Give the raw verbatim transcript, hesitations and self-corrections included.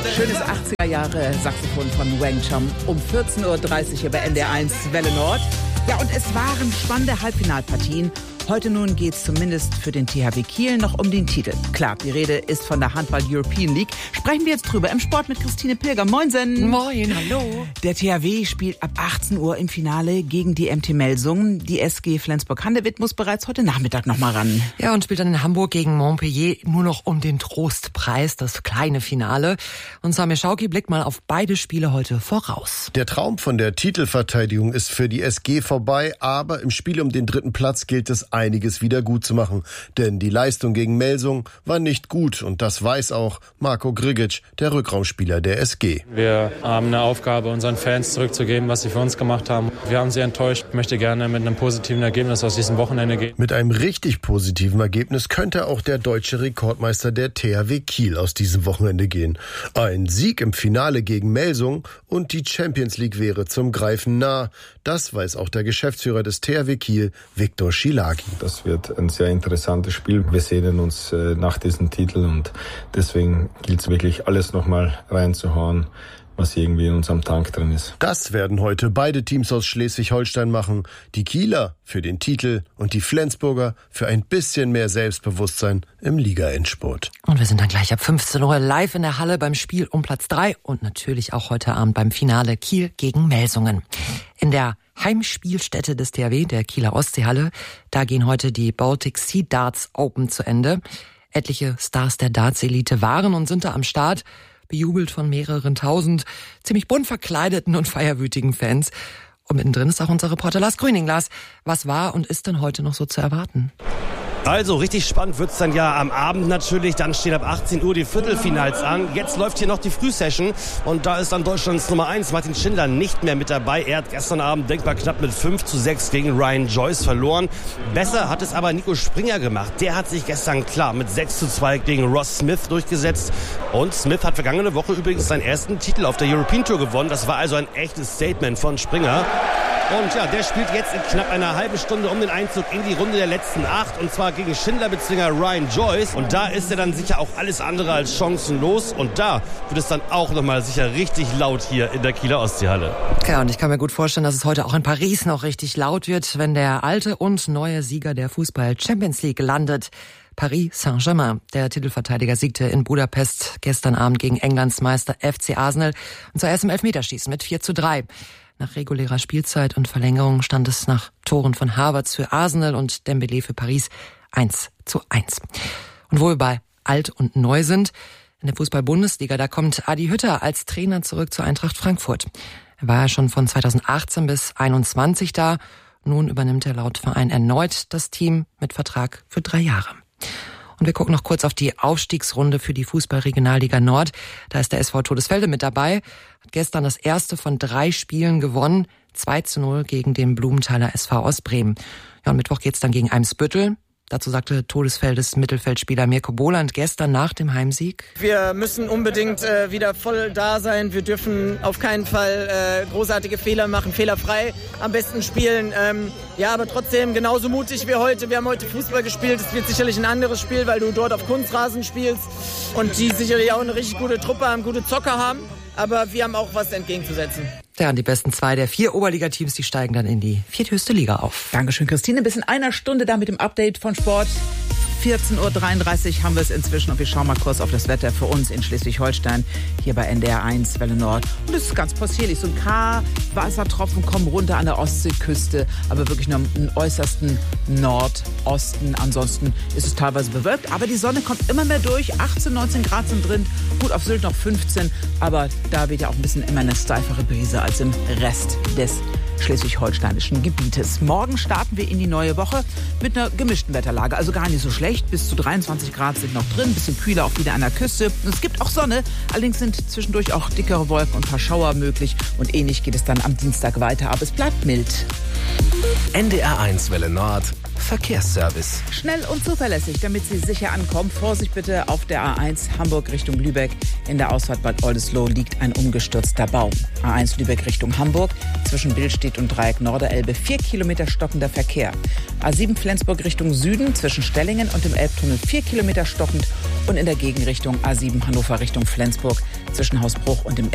Schönes achtziger-Jahre-Saxophon von Wang Chum um vierzehn Uhr dreißig hier bei N D R eins Welle Nord. Ja, und es waren spannende Halbfinalpartien. Heute nun geht es zumindest für den T H W Kiel noch um den Titel. Klar, die Rede ist von der Handball European League. Sprechen wir jetzt drüber im Sport mit Christine Pilger. Moinsen. Moin, hallo. Der T H W spielt ab achtzehn Uhr im Finale gegen die M T Melsungen. Die S G Flensburg-Handewitt muss bereits heute Nachmittag noch mal ran. Ja, und spielt dann in Hamburg gegen Montpellier nur noch um den Trostpreis, das kleine Finale. Und Samir Schauki blickt mal auf beide Spiele heute voraus. Der Traum von der Titelverteidigung ist für die S G vorbei, aber im Spiel um den dritten Platz gilt es, einiges wieder gut zu machen. Denn die Leistung gegen Melsung war nicht gut und das weiß auch Marko Grigic, der Rückraumspieler der S G. Wir haben eine Aufgabe, unseren Fans zurückzugeben, was sie für uns gemacht haben. Wir haben sie enttäuscht. Ich möchte gerne mit einem positiven Ergebnis aus diesem Wochenende gehen. Mit einem richtig positiven Ergebnis könnte auch der deutsche Rekordmeister der T H W Kiel aus diesem Wochenende gehen. Ein Sieg im Finale gegen Melsung und die Champions League wäre zum Greifen nah. Das weiß auch der Geschäftsführer des T H W Kiel, Viktor Schilagi. Das wird ein sehr interessantes Spiel. Wir sehnen uns äh, nach diesem Titel und deswegen gilt es wirklich alles nochmal reinzuhauen, was irgendwie in unserem Tank drin ist. Das werden heute beide Teams aus Schleswig-Holstein machen. Die Kieler für den Titel und die Flensburger für ein bisschen mehr Selbstbewusstsein im Liga-Endspurt. Und wir sind dann gleich ab fünfzehn Uhr live in der Halle beim Spiel um Platz drei und natürlich auch heute Abend beim Finale Kiel gegen Melsungen. In der Heimspielstätte des T H W, der Kieler Ostseehalle, da gehen heute die Baltic Sea Darts Open zu Ende. Etliche Stars der Darts-Elite waren und sind da am Start, bejubelt von mehreren tausend ziemlich bunt verkleideten und feierwütigen Fans. Und mittendrin ist auch unser Reporter Lars Grüning. Lars, was war und ist denn heute noch so zu erwarten? Also richtig spannend wird's dann ja am Abend natürlich. Dann stehen ab achtzehn Uhr die Viertelfinals an. Jetzt läuft hier noch die Frühsession und da ist dann Deutschlands Nummer eins Martin Schindler nicht mehr mit dabei. Er hat gestern Abend denkbar knapp mit fünf zu sechs gegen Ryan Joyce verloren. Besser hat es aber Nico Springer gemacht. Der hat sich gestern klar mit sechs zu zwei gegen Ross Smith durchgesetzt. Und Smith hat vergangene Woche übrigens seinen ersten Titel auf der European Tour gewonnen. Das war also ein echtes Statement von Springer. Und ja, der spielt jetzt in knapp einer halben Stunde um den Einzug in die Runde der letzten acht. Und zwar gegen Schindler-Bezwinger Ryan Joyce. Und da ist er dann sicher auch alles andere als chancenlos. Und da wird es dann auch nochmal sicher richtig laut hier in der Kieler Ostseehalle. Ja, und ich kann mir gut vorstellen, dass es heute auch in Paris noch richtig laut wird, wenn der alte und neue Sieger der Fußball-Champions League landet. Paris Saint-Germain. Der Titelverteidiger siegte in Budapest gestern Abend gegen Englands Meister F C Arsenal. Und zwar erst im Elfmeterschießen mit vier zu drei. Nach regulärer Spielzeit und Verlängerung stand es nach Toren von Havertz für Arsenal und Dembélé für Paris eins zu eins. Und wo wir bei alt und neu sind, in der Fußball-Bundesliga, da kommt Adi Hütter als Trainer zurück zur Eintracht Frankfurt. Er war ja schon von zweitausendachtzehn bis einundzwanzig da. Nun übernimmt er laut Verein erneut das Team mit Vertrag für drei Jahre. Und wir gucken noch kurz auf die Aufstiegsrunde für die Fußball-Regionalliga Nord. Da ist der S V Todesfelde mit dabei. Hat gestern das erste von drei Spielen gewonnen. zwei zu null gegen den Blumenthaler S V aus Bremen. Ja, und Mittwoch geht's dann gegen Eimsbüttel. Dazu sagte Todesfeldes Mittelfeldspieler Mirko Boland gestern nach dem Heimsieg: Wir müssen unbedingt äh, wieder voll da sein. Wir dürfen auf keinen Fall äh, großartige Fehler machen, fehlerfrei am besten spielen. Ähm, ja, aber trotzdem genauso mutig wie heute. Wir haben heute Fußball gespielt. Es wird sicherlich ein anderes Spiel, weil du dort auf Kunstrasen spielst und die sicherlich auch eine richtig gute Truppe haben, gute Zocker haben. Aber wir haben auch was entgegenzusetzen. Ja, und die besten zwei der vier Oberligateams, die steigen dann in die vierthöchste Liga auf. Dankeschön, Christine. Bis in einer Stunde da mit dem Update von Sport. vierzehn Uhr dreiunddreißig haben wir es inzwischen und wir schauen mal kurz auf das Wetter für uns in Schleswig-Holstein, hier bei N D R eins Welle Nord. Und es ist ganz possierlich, so ein paar Wassertropfen kommen runter an der Ostseeküste, aber wirklich nur im äußersten Nordosten. Ansonsten ist es teilweise bewölkt, aber die Sonne kommt immer mehr durch. achtzehn, neunzehn Grad sind drin, gut auf Sylt noch fünfzehn, aber da wird ja auch ein bisschen immer eine steifere Brise als im Rest des schleswig-holsteinischen Gebietes. Morgen starten wir in die neue Woche mit einer gemischten Wetterlage. Also gar nicht so schlecht. Bis zu dreiundzwanzig Grad sind noch drin. Bisschen kühler auch wieder an der Küste. Und es gibt auch Sonne. Allerdings sind zwischendurch auch dickere Wolken und ein paar Schauer möglich. Und ähnlich geht es dann am Dienstag weiter. Aber es bleibt mild. N D R eins Welle Nord Verkehrsservice. Schnell und zuverlässig, damit Sie sicher ankommen. Vorsicht bitte auf der A eins Hamburg Richtung Lübeck. In der Ausfahrt Bad Oldesloe liegt ein umgestürzter Baum. A eins Lübeck Richtung Hamburg. Zwischen Billstedt und Dreieck Norderelbe vier Kilometer stockender Verkehr. A sieben Flensburg Richtung Süden. Zwischen Stellingen und dem Elbtunnel vier Kilometer stockend. Und in der Gegenrichtung A sieben Hannover Richtung Flensburg. Zwischen Hausbruch und dem